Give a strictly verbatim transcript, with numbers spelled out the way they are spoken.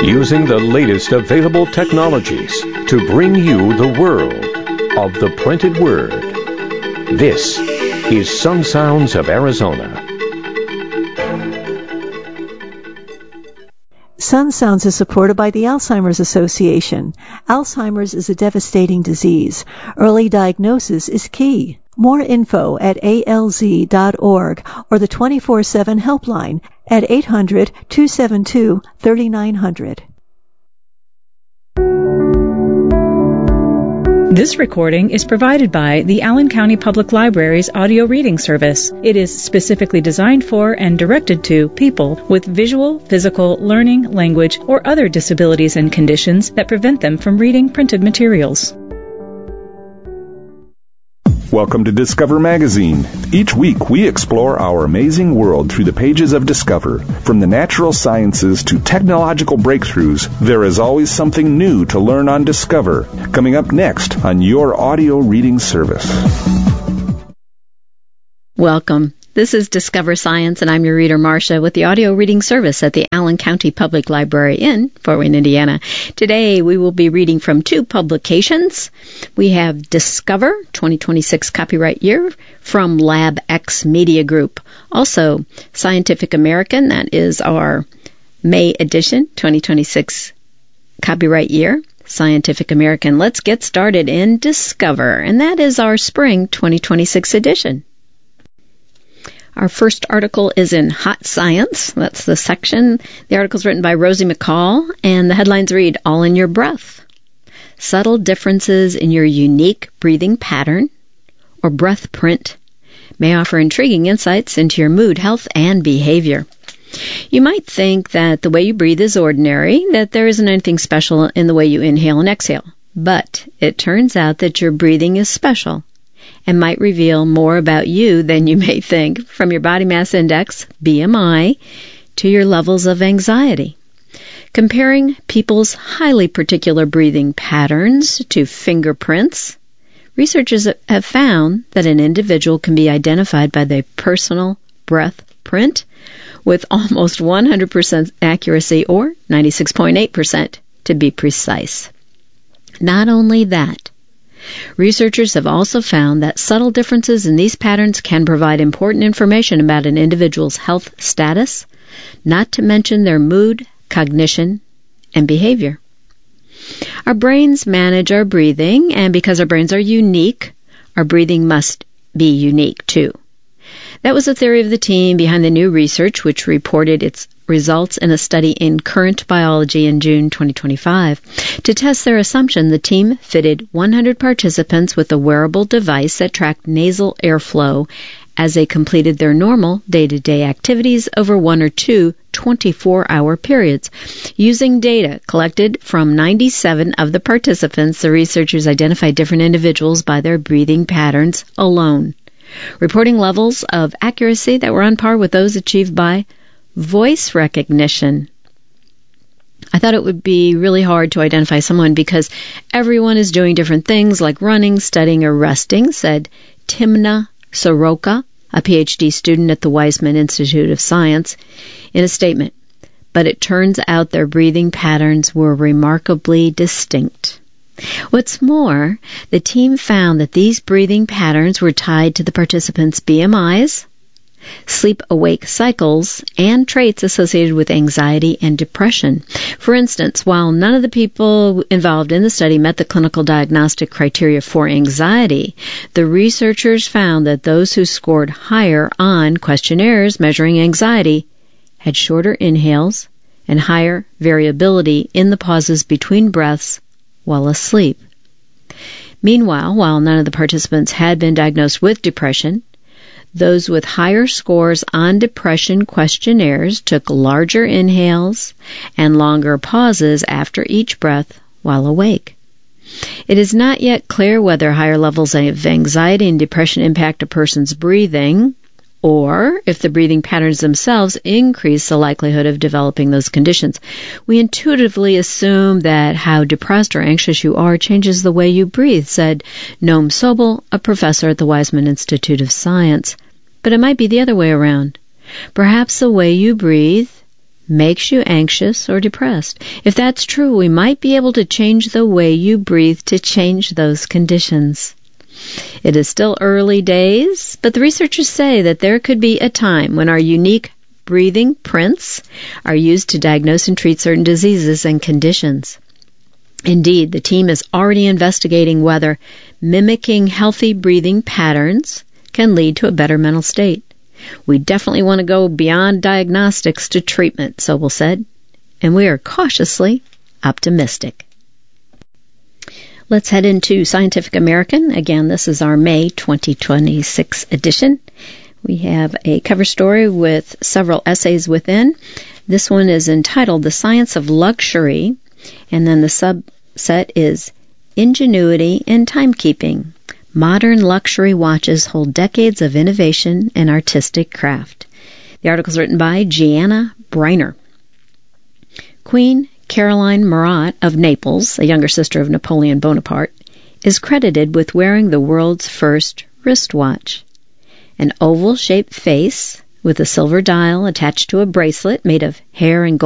using the latest available technologies to bring you the world of the printed word. This is Sun Sounds of Arizona. Sun Sounds is supported by the Alzheimer's Association. Alzheimer's is a devastating disease. Early diagnosis is key. More info at A L Z dot org or the twenty-four seven helpline at eight hundred, two seven two, three nine zero zero. This recording is provided by the Allen County Public Library's audio reading service. It is specifically designed for and directed to people with visual, physical, learning, language, or other disabilities and conditions that prevent them from reading printed materials. Welcome to Discover Magazine. Each week we explore our amazing world through the pages of Discover. From the natural sciences to technological breakthroughs, there is always something new to learn on Discover. Coming up next on your audio reading service. Welcome. This is Discover Science, and I'm your reader, Marcia, with the audio reading service at the Allen County Public Library in Fort Wayne, Indiana. Today, we will be reading from two publications. We have Discover, twenty twenty-six copyright year, from LabX Media Group. Also, Scientific American, that is our May edition, twenty twenty-six copyright year. Scientific American. Let's get started in Discover, and that is our spring twenty twenty-six edition. Our first article is in Hot Science. That's the section. The article is written by Rosie McCall, and the headlines read, All in Your Breath. Subtle differences in your unique breathing pattern or breath print may offer intriguing insights into your mood, health, and behavior. You might think that the way you breathe is ordinary, that there isn't anything special in the way you inhale and exhale. But it turns out that your breathing is special and might reveal more about you than you may think, from your body mass index, B M I, to your levels of anxiety. Comparing people's highly particular breathing patterns to fingerprints, researchers have found that an individual can be identified by their personal breath print with almost one hundred percent accuracy, or ninety-six point eight percent to be precise. Not only that, researchers have also found that subtle differences in these patterns can provide important information about an individual's health status, not to mention their mood, cognition, and behavior. Our brains manage our breathing, and because our brains are unique, our breathing must be unique too. That was the theory of the team behind the new research, which reported its results in a study in Current Biology in June twenty twenty-five. To test their assumption, the team fitted one hundred participants with a wearable device that tracked nasal airflow as they completed their normal day-to-day activities over one or two twenty-four hour periods. Using data collected from ninety-seven of the participants, the researchers identified different individuals by their breathing patterns alone, reporting levels of accuracy that were on par with those achieved by voice recognition. I thought it would be really hard to identify someone because everyone is doing different things like running, studying, or resting, said Timna Soroka, a P H D student at the Weizmann Institute of Science, in a statement. But it turns out their breathing patterns were remarkably distinct. What's more, the team found that these breathing patterns were tied to the participants' B M Is, sleep-awake cycles, and traits associated with anxiety and depression. For instance, while none of the people involved in the study met the clinical diagnostic criteria for anxiety, the researchers found that those who scored higher on questionnaires measuring anxiety had shorter inhales and higher variability in the pauses between breaths while asleep. Meanwhile, while none of the participants had been diagnosed with depression, those with higher scores on depression questionnaires took larger inhales and longer pauses after each breath while awake. It is not yet clear whether higher levels of anxiety and depression impact a person's breathing, or if the breathing patterns themselves increase the likelihood of developing those conditions. We intuitively assume that how depressed or anxious you are changes the way you breathe, said Noam Sobel, a professor at the Weizmann Institute of Science. But it might be the other way around. Perhaps the way you breathe makes you anxious or depressed. If that's true, we might be able to change the way you breathe to change those conditions. It is still early days, but the researchers say that there could be a time when our unique breathing prints are used to diagnose and treat certain diseases and conditions. Indeed, the team is already investigating whether mimicking healthy breathing patterns can lead to a better mental state. We definitely want to go beyond diagnostics to treatment, Sobel said, and we are cautiously optimistic. Let's head into Scientific American. Again, this is our May twenty twenty-six edition. We have a cover story with several essays within. This one is entitled The Science of Luxury, and then the subset is Ingenuity in Timekeeping. Modern luxury watches hold decades of innovation and artistic craft. The article is written by Gianna Briner. Queen Caroline Murat of Naples, a younger sister of Napoleon Bonaparte, is credited with wearing the world's first wristwatch. An oval-shaped face with a silver dial attached to a bracelet made of hair and gold